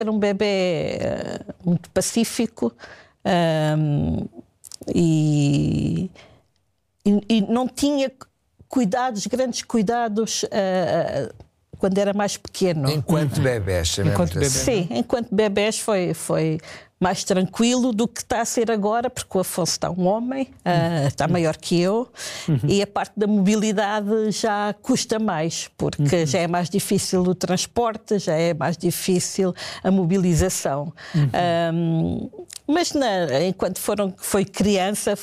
Era um bebê muito pacífico e não tinha grandes cuidados quando era mais pequeno. Enquanto bebés, Sim, enquanto bebés foi mais tranquilo do que está a ser agora, porque o Afonso está um homem, está maior que eu, e a parte da mobilidade já custa mais, porque já é mais difícil o transporte, já é mais difícil a mobilização. Mas enquanto foi criança,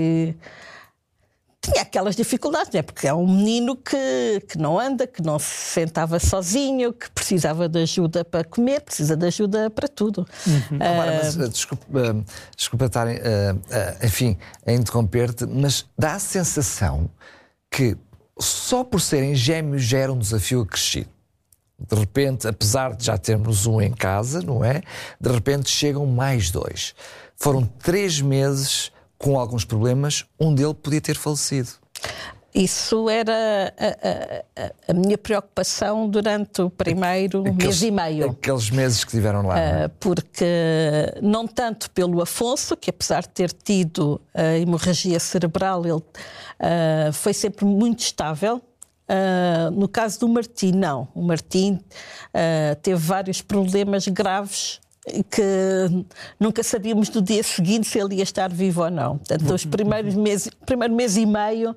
tinha aquelas dificuldades, né? Porque é um menino que não anda, que não se sentava sozinho, que precisava de ajuda para comer, precisa de ajuda para tudo. Agora, mas, desculpa estar enfim, a interromper-te, mas dá a sensação que só por serem gêmeos já era um desafio acrescido. De repente, apesar de já termos um em casa, não é? De repente chegam mais 2. Foram 3 meses com alguns problemas, um deles podia ter falecido. Isso era a minha preocupação durante o primeiro mês e meio. Aqueles meses que tiveram lá. Porque não tanto pelo Afonso, que apesar de ter tido a hemorragia cerebral, ele foi sempre muito estável. No caso do Martim, não. O Martim teve vários problemas graves que nunca sabíamos no dia seguinte se ele ia estar vivo ou não. Portanto, os primeiro mês e meio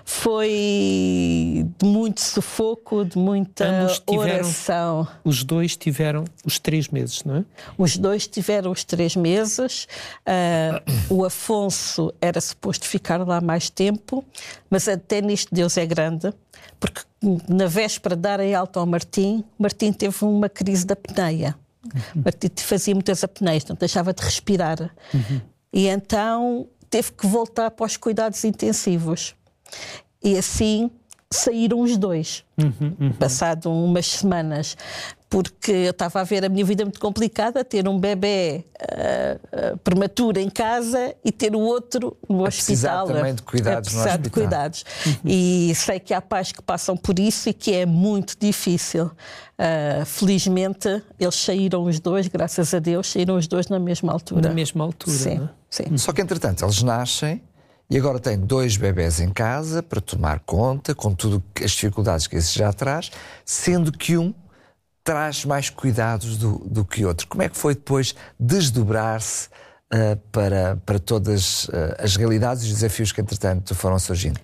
foi de muito sufoco, de muita oração. Os 2 tiveram os 3 meses, não é? Os 2 tiveram os 3 meses. O Afonso era suposto ficar lá mais tempo, mas até nisto Deus é grande, porque na véspera de darem alta ao Martim teve uma crise da apneia. Martim fazia muitas apneias, não deixava de respirar. E então teve que voltar para os cuidados intensivos. E assim saíram os 2, passado umas semanas, porque eu estava a ver a minha vida muito complicada, ter um bebê prematuro em casa e ter o outro no hospital. Também de cuidados no hospital. De cuidados. E sei que há pais que passam por isso e que é muito difícil. Felizmente, eles saíram os 2, graças a Deus, saíram os 2 na mesma altura. Na mesma altura, sim, não é? Sim. Só que, entretanto, eles nascem e agora têm 2 bebés em casa para tomar conta, com tudo as dificuldades que isso já traz, sendo que um traz mais cuidados do que outro. Como é que foi depois desdobrar-se para todas as realidades e os desafios que, entretanto, foram surgindo?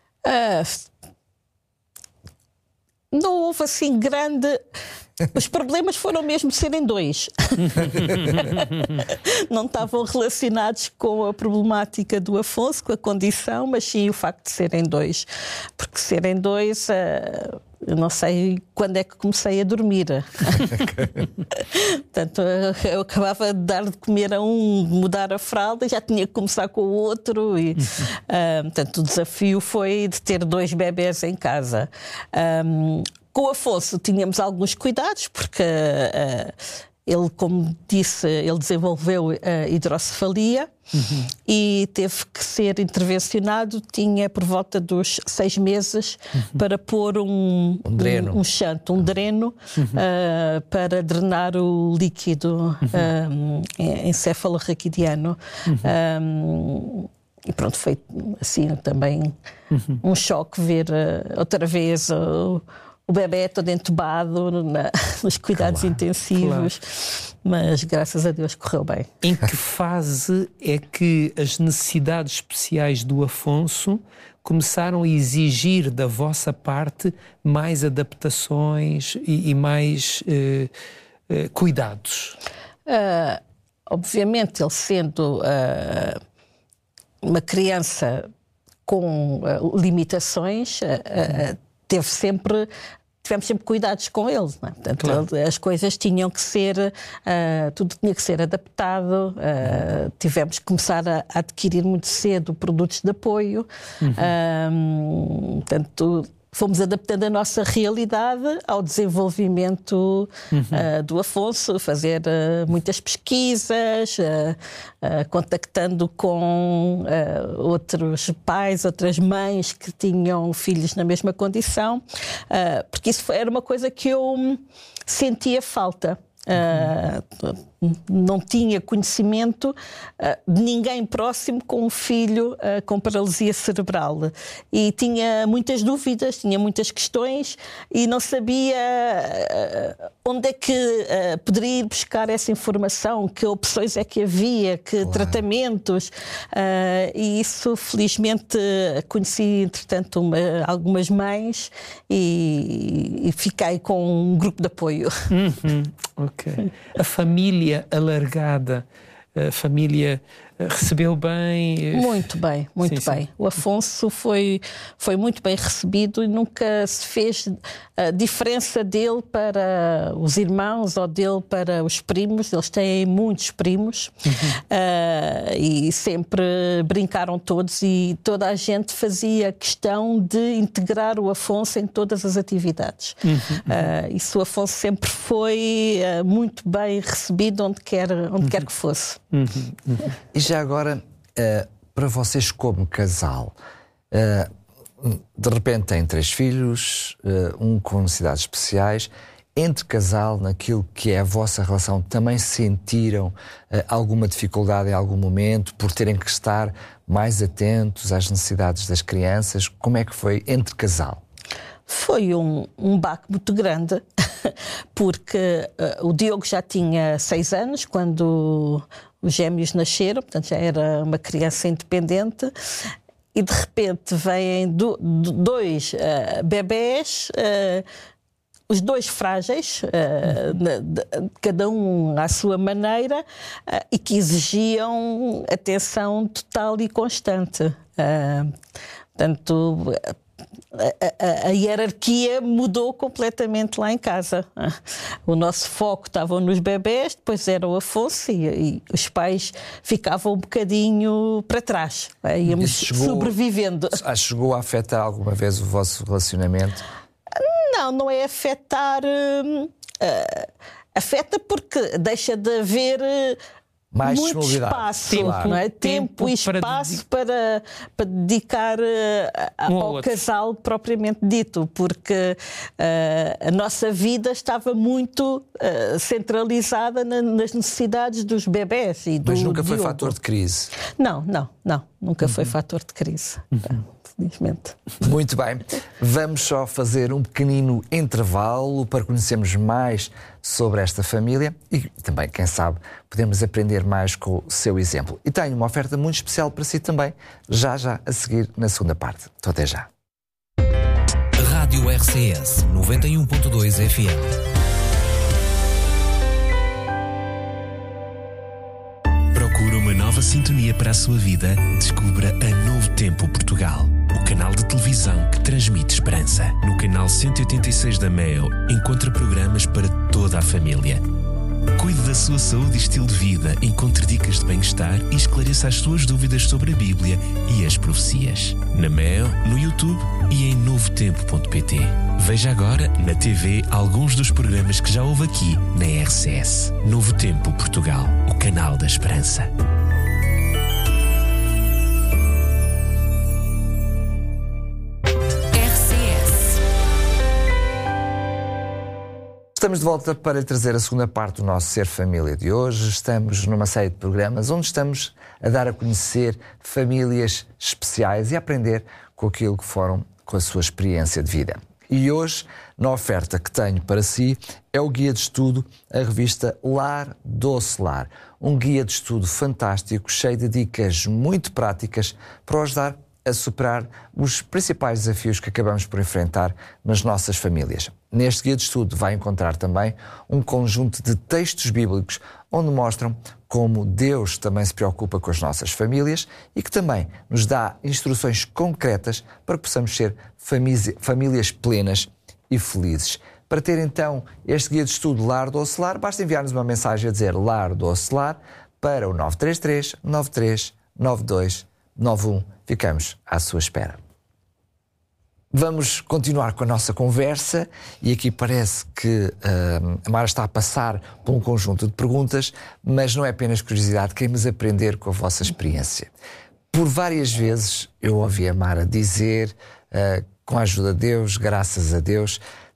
Não houve assim grande... Os problemas foram mesmo serem 2. Não estavam relacionados com a problemática do Afonso, com a condição, mas sim o facto de serem 2. Porque serem 2, eu não sei quando é que comecei a dormir. Portanto, eu acabava de dar de comer a um, de mudar a fralda, já tinha que começar com o outro. E, portanto, o desafio foi de ter 2 bebés em casa. Com o Afonso tínhamos alguns cuidados, porque ele, como disse, ele desenvolveu a hidrocefalia e teve que ser intervencionado. Tinha por volta dos 6 meses para pôr um dreno, um dreno para drenar o líquido encefalorraquidiano. E pronto, foi assim também um choque ver outra vez o bebê todo entubado nos cuidados intensivos, mas graças a Deus correu bem. Em que fase é que as necessidades especiais do Afonso começaram a exigir da vossa parte mais adaptações e mais cuidados? Obviamente, ele sendo uma criança com limitações, tivemos sempre cuidados com ele, não é? Portanto, as coisas tinham que ser, tudo tinha que ser adaptado, tivemos que começar a adquirir muito cedo produtos de apoio, portanto, fomos adaptando a nossa realidade ao desenvolvimento do Afonso, fazer muitas pesquisas, contactando com outros pais, outras mães que tinham filhos na mesma condição, porque isso era uma coisa que eu sentia falta. Não tinha conhecimento de ninguém próximo com um filho com paralisia cerebral. E tinha muitas dúvidas, tinha muitas questões e não sabia onde é que poderia ir buscar essa informação, que opções é que havia, que tratamentos. E isso, felizmente, conheci, entretanto, algumas mães e fiquei com um grupo de apoio. Ok. A família alargada, a família recebeu bem? Muito bem, muito bem. O Afonso foi muito bem recebido e nunca se fez a diferença dele para os irmãos ou dele para os primos. Eles têm muitos primos e sempre brincaram todos e toda a gente fazia questão de integrar o Afonso em todas as atividades. Isso o Afonso sempre foi muito bem recebido onde quer que fosse. E já agora, para vocês como casal, de repente têm 3 filhos, um com necessidades especiais. Entre casal, naquilo que é a vossa relação, também sentiram alguma dificuldade em algum momento por terem que estar mais atentos às necessidades das crianças? Como é que foi entre casal? Foi um baque muito grande, porque o Diogo já tinha 6 anos quando os gêmeos nasceram, portanto já era uma criança independente, e de repente vêm 2 bebés, os 2 frágeis, cada um à sua maneira, e que exigiam atenção total e constante. Portanto, a hierarquia mudou completamente lá em casa. O nosso foco estava nos bebés, depois era o Afonso e os pais ficavam um bocadinho para trás. Íamos sobrevivendo. Chegou a afetar alguma vez o vosso relacionamento? Não é afetar. Afeta porque deixa de haver mais muito espaço, não é? Tempo e espaço para dedicar ao casal propriamente dito, porque a nossa vida estava muito centralizada nas necessidades dos bebés e do Mas nunca foi Diogo. fator de crise? Não, nunca foi fator de crise. Felizmente. Muito bem. Vamos só fazer um pequenino intervalo para conhecermos mais sobre esta família e também, quem sabe, podemos aprender mais com o seu exemplo. E tenho uma oferta muito especial para si também, já a seguir na segunda parte. Então, até já. Rádio RCS 91.2 FM. Procura uma nova sintonia para a sua vida? Descubra a Novo Tempo Portugal, o canal de televisão que transmite esperança. No canal 186 da MEO, encontra programas para toda a família. Cuide da sua saúde e estilo de vida, encontre dicas de bem-estar e esclareça as suas dúvidas sobre a Bíblia e as profecias. Na MEO, no YouTube e em novotempo.pt. Veja agora na TV alguns dos programas que já houve aqui na RCS. Novo Tempo Portugal, o canal da esperança. Estamos de volta para lhe trazer a segunda parte do nosso Ser Família de hoje. Estamos numa série de programas onde estamos a dar a conhecer famílias especiais e a aprender com aquilo que foram com a sua experiência de vida. E hoje, na oferta que tenho para si, é o guia de estudo, a revista Lar Doce Lar. Um guia de estudo fantástico, cheio de dicas muito práticas para o ajudar a superar os principais desafios que acabamos por enfrentar nas nossas famílias. Neste guia de estudo vai encontrar também um conjunto de textos bíblicos onde mostram como Deus também se preocupa com as nossas famílias e que também nos dá instruções concretas para que possamos ser famílias plenas e felizes. Para ter então este guia de estudo Lar Doce Lar, basta enviar-nos uma mensagem a dizer Lar Doce Lar para o 933 93 92 91. Ficamos à sua espera. Vamos continuar com a nossa conversa e aqui parece que a Mara está a passar por um conjunto de perguntas, mas não é apenas curiosidade, queremos aprender com a vossa experiência. Por várias vezes eu ouvi a Mara dizer, com a ajuda de Deus, graças a Deus,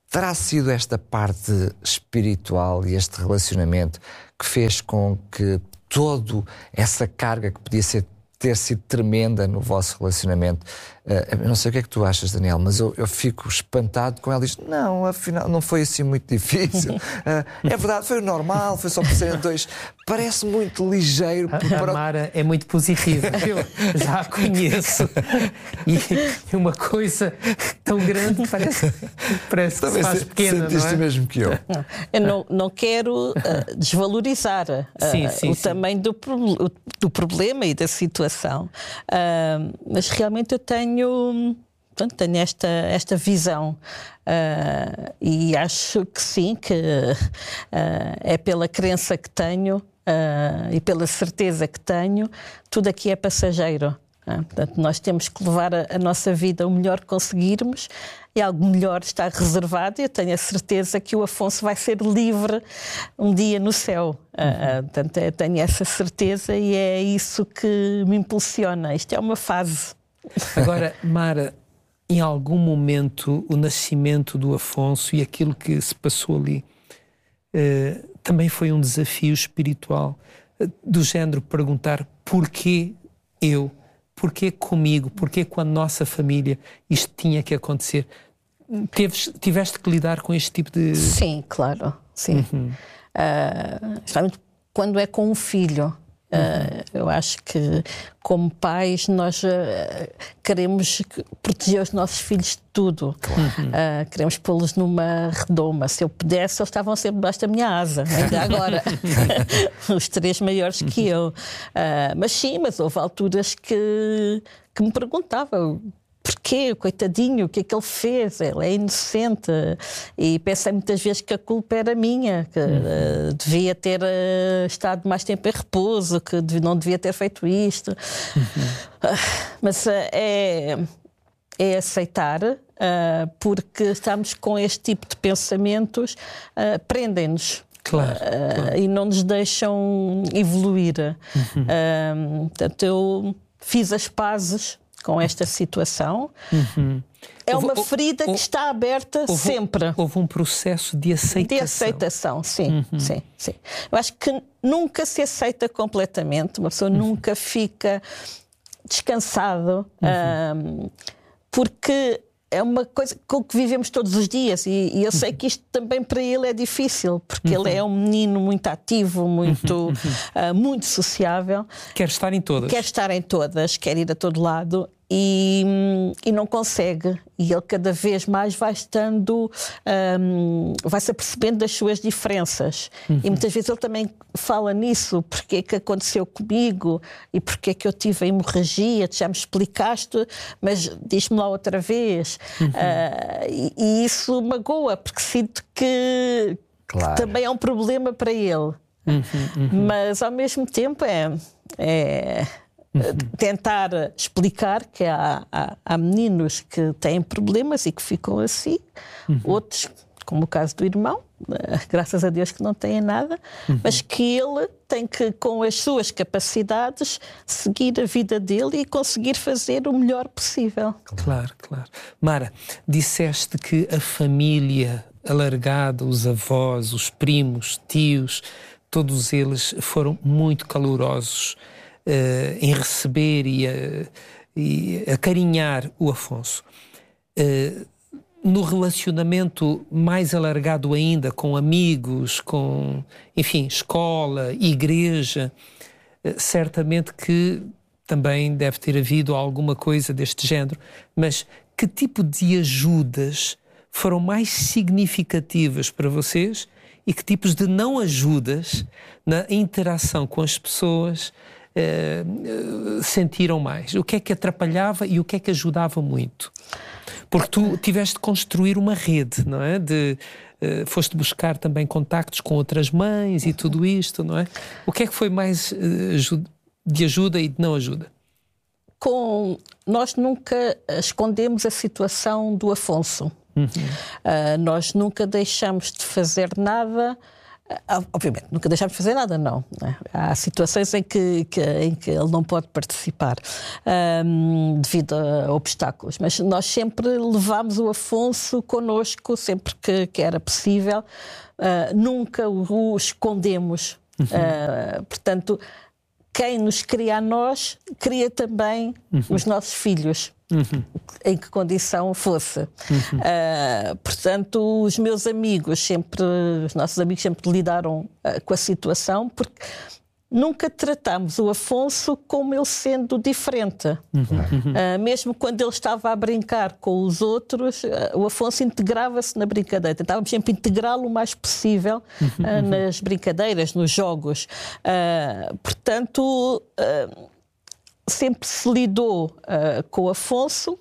terá sido esta parte espiritual e este relacionamento que fez com que toda essa carga que podia ter sido tremenda no vosso relacionamento. Eu não sei o que é que tu achas, Daniel, mas eu fico espantado com ela. Diz, não, afinal não foi assim muito difícil. É verdade, foi o normal, foi só por serem dois. Parece muito ligeiro. A Mara é muito positiva. Eu já a conheço. E uma coisa tão grande parece que se faz pequena, sentiste não é? Mesmo que eu. Eu não quero desvalorizar o tamanho do problema e da situação. Mas realmente eu tenho esta visão e acho que sim, que é pela crença que tenho e pela certeza que tenho, tudo aqui é passageiro. Portanto, nós temos que levar a nossa vida o melhor que conseguirmos e algo melhor está reservado. Eu tenho a certeza que o Afonso vai ser livre um dia no céu. Portanto, eu tenho essa certeza e é isso que me impulsiona. Isto é uma fase. Agora, Mara, em algum momento o nascimento do Afonso e aquilo que se passou ali também foi um desafio espiritual, do género perguntar porquê eu? Porquê comigo? Porquê com a nossa família isto tinha que acontecer? Tiveste que lidar com este tipo de... Sim, claro. Sim. Especialmente quando é com um filho. Eu acho que, como pais, nós queremos proteger os nossos filhos de tudo. Queremos pô-los numa redoma. Se eu pudesse, eles estavam sempre debaixo da minha asa, ainda agora. Os 3 maiores que eu. Mas houve alturas que me perguntavam porquê, coitadinho, o que é que ele fez? Ele é inocente. E pensei muitas vezes que a culpa era minha, que devia ter estado mais tempo em repouso, que não devia ter feito isto. Mas é aceitar, porque estamos com este tipo de pensamentos, prendem-nos. Claro. E não nos deixam evoluir. Portanto, eu fiz as pazes com esta situação. É uma ferida que está aberta sempre. Houve um processo de aceitação. De aceitação, sim, sim. Eu acho que nunca se aceita completamente. Uma pessoa nunca fica descansado, porque é uma coisa com que vivemos todos os dias e eu sei que isto também para ele é difícil, porque ele é um menino muito ativo, muito sociável. Quer estar em todas. Quer ir a todo lado e não consegue. E ele cada vez mais vai vai-se apercebendo das suas diferenças. E muitas vezes ele também fala nisso, porque é que aconteceu comigo e porque é que eu tive a hemorragia, tu já me explicaste, mas diz-me lá outra vez. E isso magoa, porque sinto que também é um problema para ele. Mas ao mesmo tempo tentar explicar que há meninos que têm problemas e que ficam assim, outros, como o caso do irmão, graças a Deus que não têm nada, mas que ele tem que, com as suas capacidades, seguir a vida dele e conseguir fazer o melhor possível. Claro. Mara, disseste que a família alargada, os avós, os primos, tios, todos eles foram muito calorosos em receber e acarinhar o Afonso. No relacionamento mais alargado ainda, com amigos, com, enfim, escola, igreja, certamente que também deve ter havido alguma coisa deste género, mas que tipo de ajudas foram mais significativas para vocês e que tipos de não ajudas na interação com as pessoas sentiram mais? O que é que atrapalhava e o que é que ajudava muito? Porque tu tiveste de construir uma rede, não é? Foste buscar também contactos com outras mães e tudo isto, não é? O que é que foi mais de ajuda e de não ajuda? Nós nunca escondemos a situação do Afonso. Nós nunca deixamos de fazer nada Obviamente, nunca deixámos de fazer nada, não. Há situações em que ele não pode participar devido a obstáculos, mas nós sempre levámos o Afonso connosco, sempre que era possível. Nunca o escondemos. Portanto, quem nos cria a nós, cria também os nossos filhos. Em que condição fosse. Portanto, os nossos amigos sempre lidaram com a situação, porque nunca tratámos o Afonso como ele sendo diferente. Mesmo quando ele estava a brincar com os outros, o Afonso integrava-se na brincadeira. Tentávamos sempre integrá-lo o mais possível nas brincadeiras, nos jogos. Portanto, sempre se lidou com o Afonso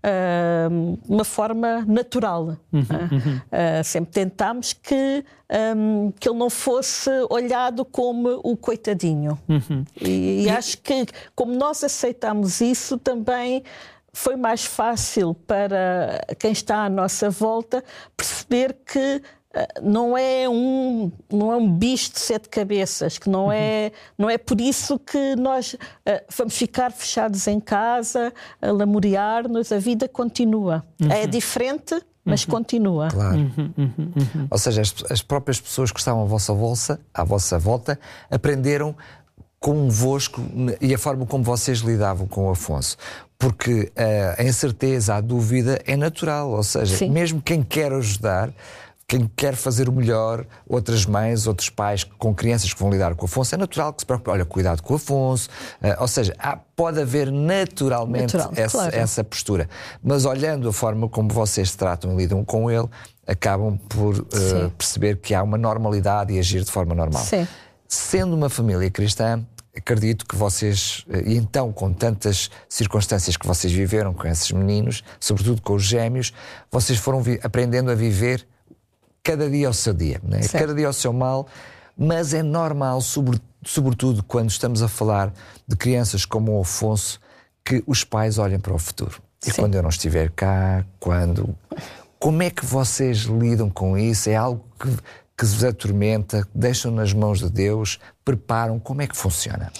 de uma forma natural. Sempre tentámos que ele não fosse olhado como o coitadinho. E acho que, como nós aceitámos isso, também foi mais fácil para quem está à nossa volta perceber que não é um bicho de 7 cabeças, que não é por isso que nós vamos ficar fechados em casa, a lamorear-nos. A vida continua. É diferente, mas continua. Claro. Ou seja, as próprias pessoas que estavam à vossa volta aprenderam convosco e a forma como vocês lidavam com o Afonso. Porque a incerteza, a dúvida é natural. Ou seja, sim, mesmo quem quer ajudar, quem quer fazer o melhor, outras mães, outros pais com crianças que vão lidar com o Afonso, é natural que se preocupe. Olha, cuidado com o Afonso. Ou seja, pode haver naturalmente essa postura. Mas olhando a forma como vocês se tratam e lidam com ele, acabam por perceber que há uma normalidade e agir de forma normal. Sim. Sendo uma família cristã, acredito que vocês, e então com tantas circunstâncias que vocês viveram com esses meninos, sobretudo com os gêmeos, vocês foram aprendendo a viver cada dia ao seu dia, né? Cada dia ao seu mal, mas é normal, sobretudo quando estamos a falar de crianças como o Afonso, que os pais olhem para o futuro. E quando eu não estiver cá, como é que vocês lidam com isso? É algo que vos atormenta, deixam nas mãos de Deus, preparam, como é que funciona?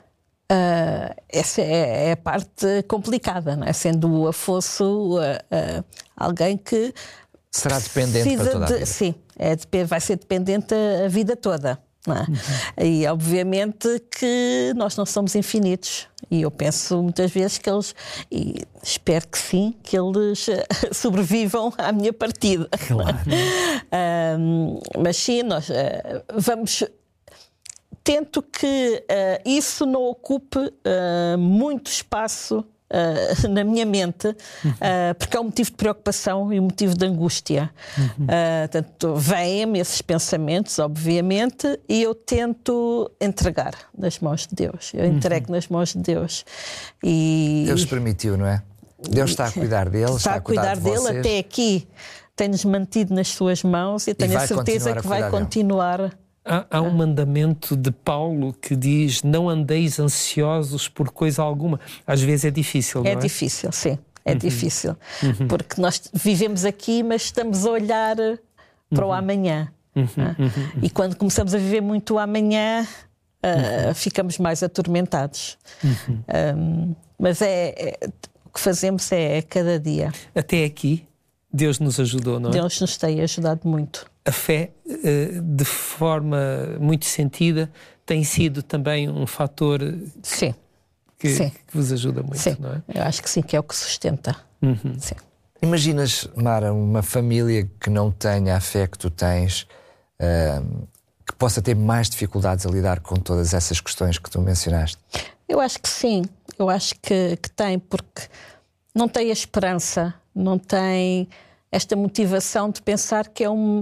Essa é a parte complicada, não é? Sendo o Afonso alguém que será dependente para toda a vida. Sim, vai ser dependente a vida toda. Não é? E obviamente que nós não somos infinitos. E eu penso muitas vezes que eles, e espero que sim, que eles sobrevivam à minha partida. Claro. Mas sim, nós vamos... Tento que isso não ocupe muito espaço na minha mente, porque é um motivo de preocupação e um motivo de angústia. Portanto, vêm-me esses pensamentos, obviamente, e eu tento entregar nas mãos de Deus. Eu entrego nas mãos de Deus. E Deus permitiu, não é? Deus está a cuidar dele, está a cuidar dele até aqui. Tem-nos mantido nas suas mãos e tenho a certeza que vai continuar. Há um mandamento de Paulo que diz: não andeis ansiosos por coisa alguma. Às vezes é difícil, não é? É difícil, sim. É difícil. Porque nós vivemos aqui, mas estamos a olhar para o amanhã. E quando começamos a viver muito o amanhã, ficamos mais atormentados. Mas o que fazemos é cada dia. Até aqui, Deus nos ajudou, não é? Deus nos tem ajudado muito. A fé, de forma muito sentida, tem sido também um fator que vos ajuda muito, sim, não é? Eu acho que sim, que é o que sustenta. Sim. Imaginas, Mara, uma família que não tenha a fé que tu tens, que possa ter mais dificuldades a lidar com todas essas questões que tu mencionaste? Eu acho que sim. Eu acho que tem, porque não tem a esperança, não tem esta motivação de pensar que é um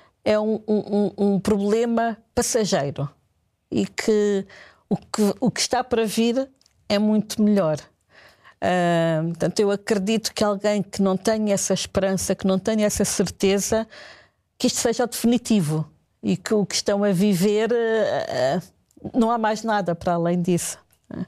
problema passageiro e que o que está para vir é muito melhor. Portanto, eu acredito que alguém que não tenha essa esperança, que não tenha essa certeza, que isto seja o definitivo e que o que estão a viver não há mais nada para além disso.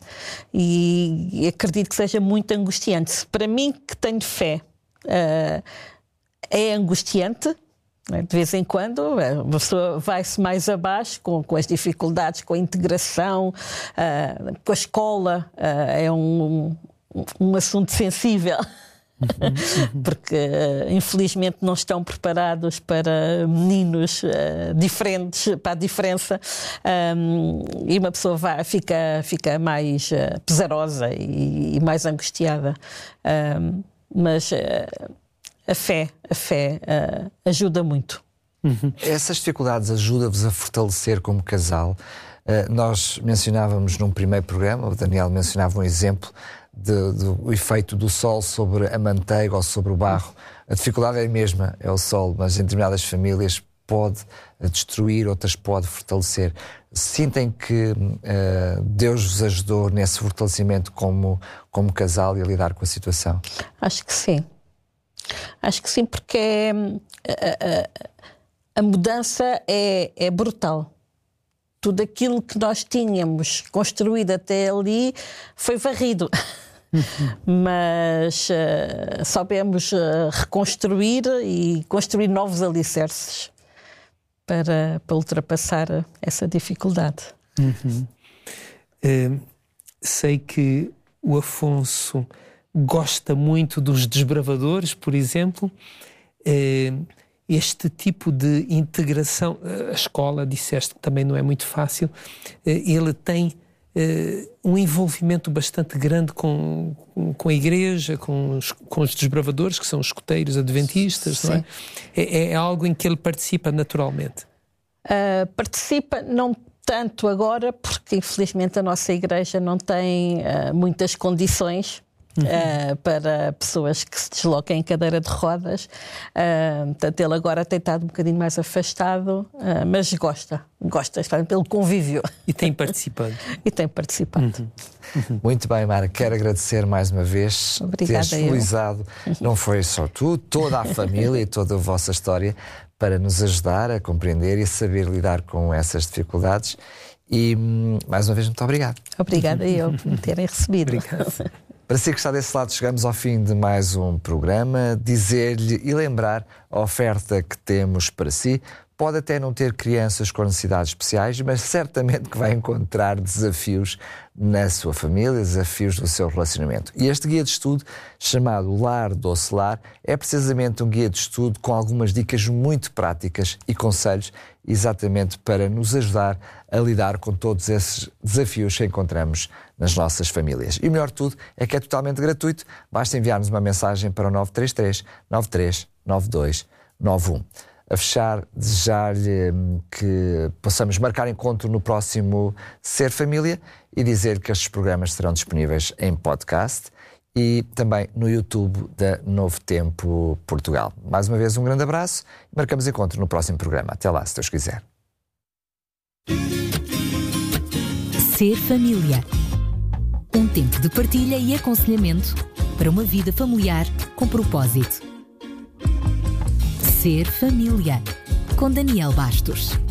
E acredito que seja muito angustiante. Para mim, que tenho fé, é angustiante. De vez em quando, a pessoa vai-se mais abaixo com as dificuldades, com a integração, com a escola. É um assunto sensível. Porque infelizmente não estão preparados para meninos diferentes, para a diferença, e uma pessoa fica mais pesarosa e mais angustiada. Mas a fé ajuda muito. Essas dificuldades ajudam-vos a fortalecer como casal. Nós mencionávamos num primeiro programa, o Daniel mencionava um exemplo do efeito do sol sobre a manteiga ou sobre o barro. A dificuldade é a mesma, é o sol, mas em determinadas famílias pode destruir, outras pode fortalecer. Sentem que Deus vos ajudou nesse fortalecimento como casal e a lidar com a situação? Acho que sim. Acho que sim, porque a mudança é brutal. Tudo aquilo que nós tínhamos construído até ali foi varrido. Mas soubemos reconstruir e construir novos alicerces para ultrapassar essa dificuldade. Sei que o Afonso gosta muito dos desbravadores, por exemplo. Este tipo de integração, a escola, disseste que também não é muito fácil, ele tem um envolvimento bastante grande com a igreja, com os desbravadores, que são os escoteiros adventistas, não é? É algo em que ele participa naturalmente? Participa, não tanto agora, porque infelizmente a nossa igreja não tem muitas condições para pessoas que se desloquem em cadeira de rodas. Portanto, ele agora tem estado um bocadinho mais afastado, mas gosta, está pelo convívio. E tem participado. Muito bem, Mara, quero agradecer mais uma vez. Obrigada. Teres utilizado, não foi só tu, toda a família e toda a vossa história para nos ajudar a compreender e a saber lidar com essas dificuldades. E mais uma vez, muito obrigado. Obrigada eu por me terem recebido. Obrigado. Para si que está desse lado, chegamos ao fim de mais um programa. Dizer-lhe e lembrar a oferta que temos para si. Pode até não ter crianças com necessidades especiais, mas certamente que vai encontrar desafios na sua família, desafios no seu relacionamento. E este guia de estudo, chamado Lar Doce Lar, é precisamente um guia de estudo com algumas dicas muito práticas e conselhos exatamente para nos ajudar a lidar com todos esses desafios que encontramos nas nossas famílias. E o melhor de tudo é que é totalmente gratuito. Basta enviar-nos uma mensagem para o 933 93 92 91. A fechar, desejar-lhe que possamos marcar encontro no próximo Ser Família e dizer que estes programas serão disponíveis em podcast e também no YouTube da Novo Tempo Portugal. Mais uma vez, um grande abraço e marcamos encontro no próximo programa. Até lá, se Deus quiser. Ser Família. Um tempo de partilha e aconselhamento para uma vida familiar com propósito. Ser Família, com Daniel Bastos.